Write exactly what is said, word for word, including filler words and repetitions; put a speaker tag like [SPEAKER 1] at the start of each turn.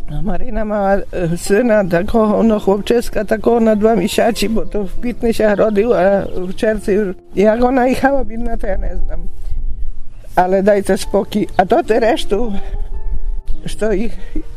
[SPEAKER 1] No, Marina mała syna, takого chłopczyska, takiego na dwa miesiące, bo to w Pitny się rodził, a w czerwcu już. Jak ona jechała bidna, to ja nie znam. Ale dajcie spokój. A to te resztu, że ich